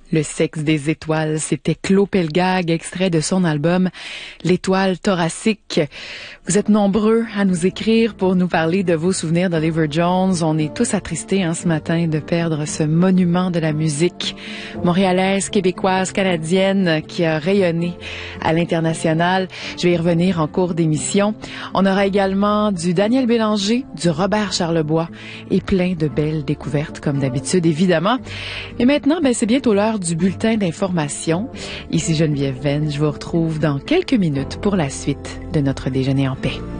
Le sexe des étoiles, c'était Claude Pelgag, extrait de son album L'étoile thoracique. Vous êtes nombreux à nous écrire pour nous parler de vos souvenirs d'Oliver Jones. On est tous attristés ce matin de perdre ce monument de la musique montréalaise, québécoise, canadienne qui a rayonné à l'international. Je vais y revenir en cours d'émission. On aura également du Daniel Bélanger, du Robert Charlebois et plein de belles découvertes comme d'habitude, évidemment. Et maintenant, c'est bientôt l'heure du bulletin d'information. Ici Geneviève Venn, je vous retrouve dans quelques minutes pour la suite de notre déjeuner en paix.